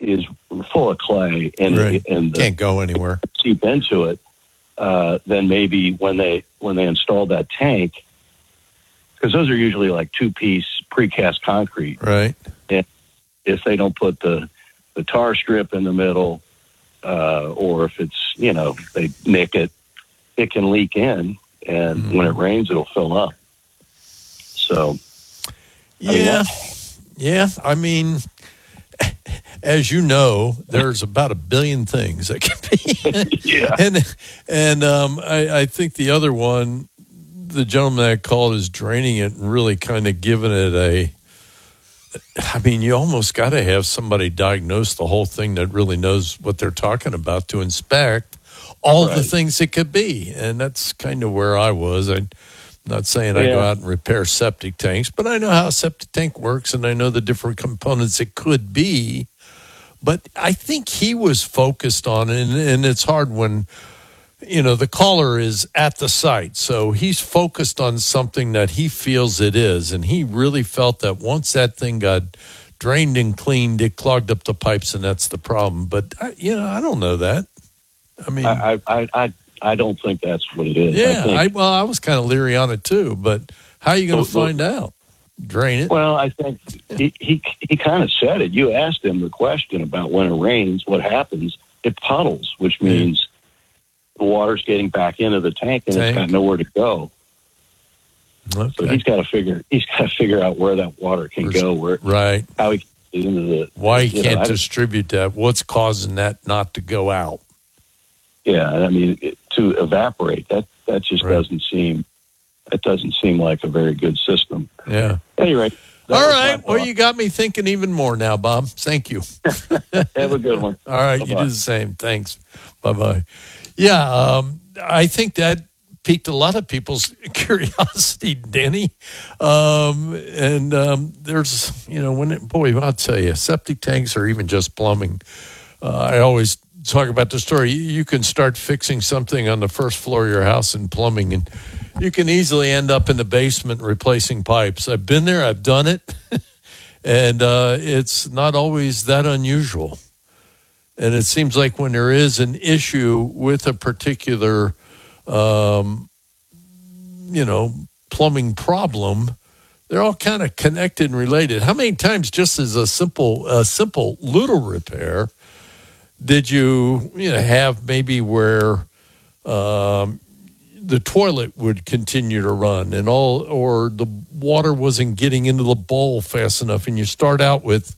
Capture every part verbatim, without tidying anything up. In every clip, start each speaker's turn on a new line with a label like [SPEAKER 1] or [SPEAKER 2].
[SPEAKER 1] is full of clay and
[SPEAKER 2] right.
[SPEAKER 1] and the,
[SPEAKER 2] can't go anywhere,
[SPEAKER 1] seep into it, uh, then maybe when they when they install that tank, because those are usually like two piece precast concrete,
[SPEAKER 2] right?
[SPEAKER 1] And if they don't put the the tar strip in the middle, uh, or if it's you know they nick it, it can leak in, and mm-hmm. when it rains, it'll fill up. So,
[SPEAKER 2] yeah,
[SPEAKER 1] I mean,
[SPEAKER 2] yeah. I mean, as you know, there's about a billion things that can be.
[SPEAKER 1] yeah.
[SPEAKER 2] And and um, I, I think the other one, the gentleman that called, is draining it and really kind of giving it a. I mean, you almost got to have somebody diagnose the whole thing that really knows what they're talking about to inspect all right. the things it could be. And that's kind of where I was. I'm not saying I
[SPEAKER 1] yeah.
[SPEAKER 2] go out and repair septic tanks, but I know how a septic tank works, and I know the different components it could be. But I think he was focused on it, and, and it's hard when, you know, the caller is at the site. So he's focused on something that he feels it is. And he really felt that once that thing got drained and cleaned, it clogged up the pipes, and that's the problem. But, I, you know, I don't know that. I mean,
[SPEAKER 1] I, I, I, I don't think that's what it is.
[SPEAKER 2] Yeah.
[SPEAKER 1] I think,
[SPEAKER 2] I, well, I was kind of leery on it too, but how are you going to
[SPEAKER 1] well,
[SPEAKER 2] find out? Drain it?
[SPEAKER 1] Well, I think he, he, he kind of said it. You asked him the question about when it rains, what happens? It puddles, which means the water's getting back into the tank and
[SPEAKER 2] tank.
[SPEAKER 1] It's got nowhere to go.
[SPEAKER 2] Okay.
[SPEAKER 1] So he's got to figure. He's got to figure out where that water can go. Where
[SPEAKER 2] right?
[SPEAKER 1] How he can get into the.
[SPEAKER 2] Why he can't
[SPEAKER 1] know,
[SPEAKER 2] distribute that? What's causing that not to go out?
[SPEAKER 1] Yeah, I mean it, to evaporate. That that just
[SPEAKER 2] right.
[SPEAKER 1] doesn't seem. That doesn't seem like a very good system.
[SPEAKER 2] Yeah.
[SPEAKER 1] Anyway.
[SPEAKER 2] All right. Well, you got me thinking even more now, Bob. Thank you.
[SPEAKER 1] Have a good one.
[SPEAKER 2] All right. Bye-bye. You do the same. Thanks. Bye bye. Yeah, um, I think that piqued a lot of people's curiosity, Danny. Um, and um, there's, you know, when it, boy, I'll tell you, septic tanks or even just plumbing. Uh, I always talk about the story. You can start fixing something on the first floor of your house in plumbing, and you can easily end up in the basement replacing pipes. I've been there. I've done it. and uh, it's not always that unusual. And it seems like when there is an issue with a particular, um, you know, plumbing problem, they're all kind of connected and related. How many times, just as a simple, a simple little repair, did you, you know, have maybe where um, the toilet would continue to run and all, or the water wasn't getting into the bowl fast enough, and you start out with,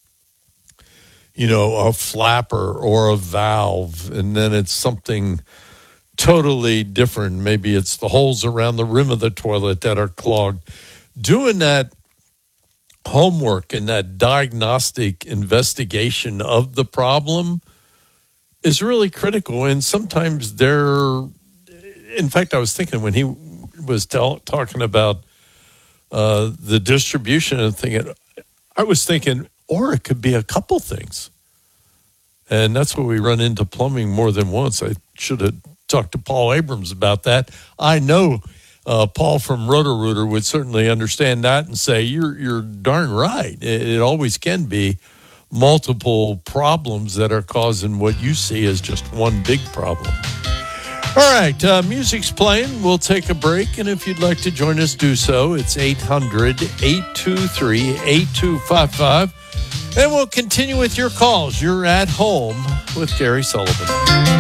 [SPEAKER 2] you know, a flapper or a valve, and then it's something totally different. Maybe it's the holes around the rim of the toilet that are clogged. Doing that homework and that diagnostic investigation of the problem is really critical. And sometimes they're, in fact, I was thinking when he was tell, talking about uh, the distribution and thinking, I was thinking, or it could be a couple things. And that's where we run into plumbing more than once. I should have talked to Paul Abrams about that. I know uh, Paul from Roto-Rooter would certainly understand that and say, you're you're darn right. It, it always can be multiple problems that are causing what you see as just one big problem. All right, uh, music's playing. We'll take a break, and if you'd like to join us, do so. It's eight hundred, eight two three, eight two five five. And we'll continue with your calls. You're at home with Gary Sullivan.